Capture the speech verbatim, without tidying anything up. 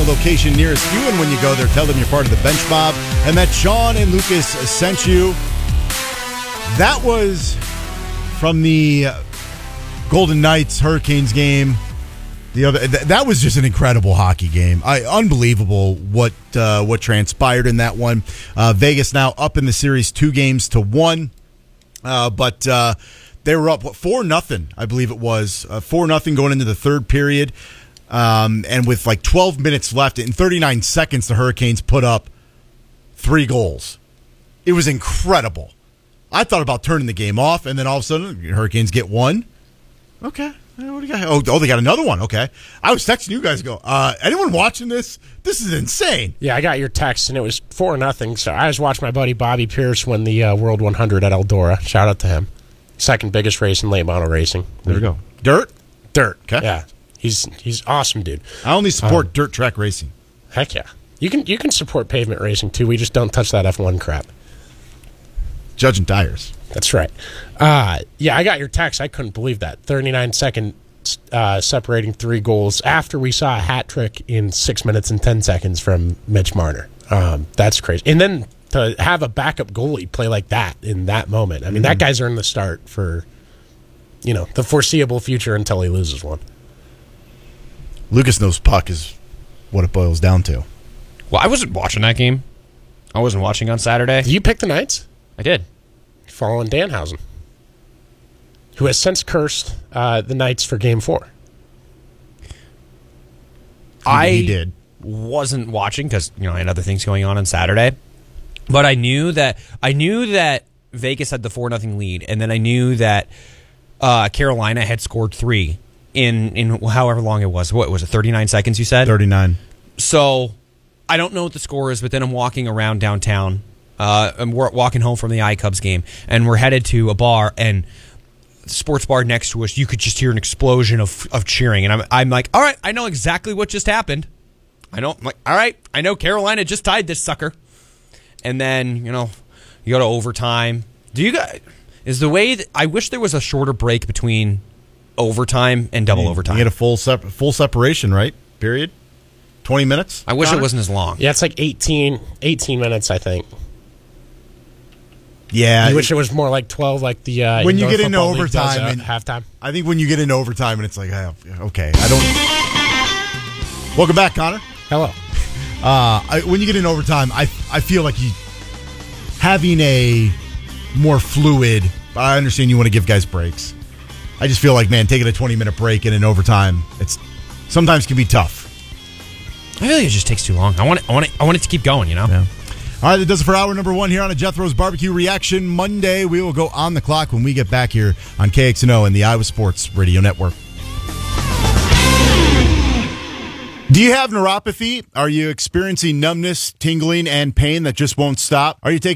location nearest you. And when you go there, tell them you're part of the Bench Mob and that Sean and Lucas sent you. That was from the Golden Knights Hurricanes game. The other th- that was just an incredible hockey game. I, unbelievable what uh, what transpired in that one. Uh, Vegas now up in the series two games to one, uh, but uh, they were up what, four nothing, I believe it was uh, four nothing going into the third period, um, and with like twelve minutes left in thirty-nine seconds, the Hurricanes put up three goals. It was incredible. I thought about turning the game off, and then all of a sudden, the Hurricanes get one. Okay. What do you got? Oh, oh, they got another one. Okay. I was texting you guys, go, uh, anyone watching this? This is insane. Yeah, I got your text, and it was four nothing. So I just watched my buddy Bobby Pierce win the uh, World one hundred at Eldora. Shout out to him. Second biggest race in late model racing. There we go. Dirt? Dirt. Okay. Yeah. He's he's awesome, dude. I only support um, dirt track racing. Heck yeah. You can you can support pavement racing, too. We just don't touch that F one crap. Judging tires. That's right. Uh, yeah, I got your text. I couldn't believe that. thirty-nine second uh, separating three goals after we saw a hat trick in six minutes and ten seconds from Mitch Marner. Um, that's crazy. And then to have a backup goalie play like that in that moment. I mean, mm-hmm. that guy's earned the start for, you know, the foreseeable future until he loses one. Lucas knows puck is what it boils down to. Well, I wasn't watching that game. I wasn't watching on Saturday. Did you pick the Knights? I did. Following Danhausen, who has since cursed uh, the Knights for Game Four. I he did. wasn't watching because you know I had other things going on on Saturday, but I knew that I knew that Vegas had the four nothing lead, and then I knew that uh, Carolina had scored three in in however long it was. What was it? thirty-nine seconds? You said thirty-nine. So I don't know what the score is, but then I'm walking around downtown. Uh, and we're walking home from the iCubs game, and we're headed to a bar, and the sports bar next to us, you could just hear an explosion of of cheering, and I'm I'm like, all right, I know exactly what just happened. I know, I'm like, all right, I know Carolina just tied this sucker, and then you know, you go to overtime. Do you guys? Is the way that I wish there was a shorter break between overtime and double you, overtime. You get a full sep- full separation, right? Period. Twenty minutes. I wish Connor? it wasn't as long. Yeah, it's like eighteen, eighteen minutes, I think. Yeah, I wish it was more like twelve, like the uh, when you get into Football League does overtime at and halftime. I think when you get into overtime and it's like, oh, okay, I don't. Welcome back, Connor. Hello. Uh, I, when you get in overtime, I I feel like you having a more fluid. I understand you want to give guys breaks. I just feel like, man, taking a twenty minute break and in overtime, it's sometimes can be tough. I feel like it just takes too long. I want it, I want it, I want it to keep going. You know. Yeah. All right, that does it for hour number one here on a Jethro's Barbecue Reaction Monday. We will go on the clock when we get back here on K X N O and the Iowa Sports Radio Network. Do you have neuropathy? Are you experiencing numbness, tingling, and pain that just won't stop? Are you taking